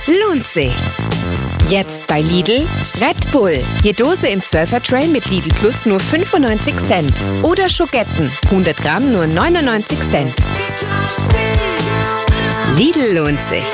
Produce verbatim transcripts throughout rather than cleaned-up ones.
lohnt sich. Jetzt bei Lidl Red Bull. Je Dose im zwölfer-Tray mit Lidl Plus nur fünfundneunzig Cent. Oder Schogetten, hundert Gramm nur neunundneunzig Cent. Lidl lohnt sich.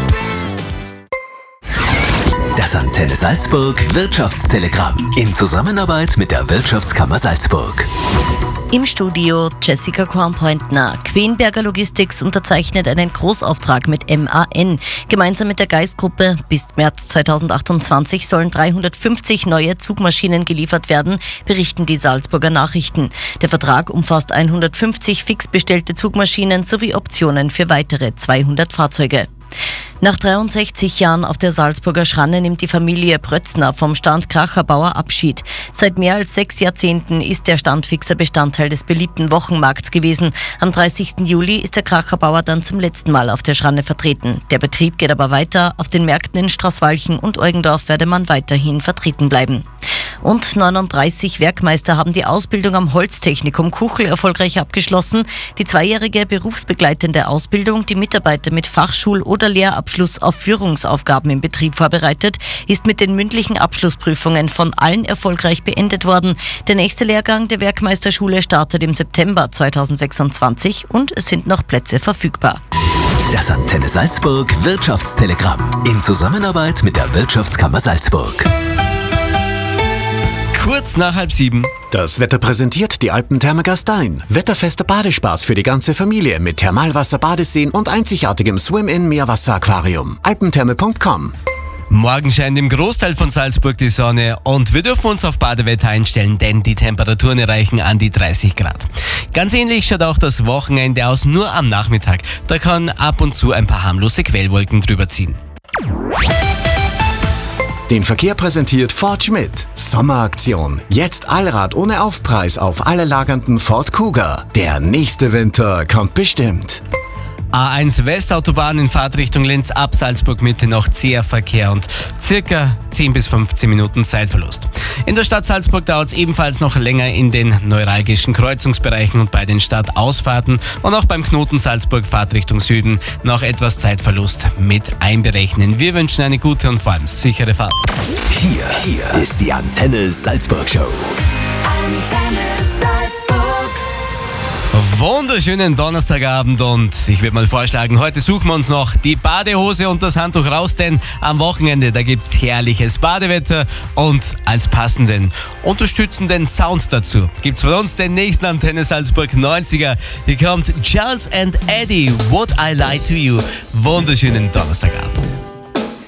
Das Antenne Salzburg Wirtschaftstelegramm in Zusammenarbeit mit der Wirtschaftskammer Salzburg. Im Studio Jessica Kornpointner. Quenberger Logistics unterzeichnet einen Großauftrag mit M A N. Gemeinsam mit der Geist-Gruppe bis März zweitausendachtundzwanzig sollen dreihundertfünfzig neue Zugmaschinen geliefert werden, berichten die Salzburger Nachrichten. Der Vertrag umfasst hundertfünfzig fix bestellte Zugmaschinen sowie Optionen für weitere zweihundert Fahrzeuge. Nach dreiundsechzig Jahren auf der Salzburger Schranne nimmt die Familie Brötzner vom Stand Kracherbauer Abschied. Seit mehr als sechs Jahrzehnten ist der Stand fixer Bestandteil des beliebten Wochenmarkts gewesen. Am dreißigsten Juli ist der Kracherbauer dann zum letzten Mal auf der Schranne vertreten. Der Betrieb geht aber weiter. Auf den Märkten in Straßwalchen und Eugendorf werde man weiterhin vertreten bleiben. Und neununddreißig Werkmeister haben die Ausbildung am Holztechnikum Kuchel erfolgreich abgeschlossen. Die zweijährige berufsbegleitende Ausbildung, die Mitarbeiter mit Fachschul- oder Lehrabschluss auf Führungsaufgaben im Betrieb vorbereitet, ist mit den mündlichen Abschlussprüfungen von allen erfolgreich beendet worden. Der nächste Lehrgang der Werkmeisterschule startet im September zweitausendsechsundzwanzig und es sind noch Plätze verfügbar. Das Antenne Salzburg Wirtschaftstelegramm in Zusammenarbeit mit der Wirtschaftskammer Salzburg. Kurz nach halb sieben. Das Wetter präsentiert die Alpentherme Gastein. Wetterfester Badespaß für die ganze Familie mit Thermalwasser, Badeseen und einzigartigem Swim-In-Meerwasser-Aquarium. alpentherme punkt com. Morgen scheint im Großteil von Salzburg die Sonne und wir dürfen uns auf Badewetter einstellen, denn die Temperaturen erreichen an die dreißig Grad. Ganz ähnlich schaut auch das Wochenende aus, nur am Nachmittag. Da kann ab und zu ein paar harmlose Quellwolken drüber ziehen. Den Verkehr präsentiert Ford Schmidt. Sommeraktion. Jetzt Allrad ohne Aufpreis auf alle lagernden Ford Kuga. Der nächste Winter kommt bestimmt. A eins Westautobahn in Fahrtrichtung Linz ab Salzburg Mitte noch zäher Verkehr und circa zehn bis fünfzehn Minuten Zeitverlust. In der Stadt Salzburg dauert es ebenfalls noch länger in den neuralgischen Kreuzungsbereichen und bei den Stadtausfahrten und auch beim Knoten Salzburg Fahrtrichtung Süden noch etwas Zeitverlust mit einberechnen. Wir wünschen eine gute und vor allem sichere Fahrt. Hier, hier ist die Antenne Salzburg Show. Antenne Salzburg. Wunderschönen Donnerstagabend und ich würde mal vorschlagen, heute suchen wir uns noch die Badehose und das Handtuch raus, denn am Wochenende, da gibt's herrliches Badewetter und als passenden, unterstützenden Sound dazu gibt's von uns den nächsten Antenne Salzburg neunziger. Hier kommt Charles and Eddie, Would I Lie to You. Wunderschönen Donnerstagabend.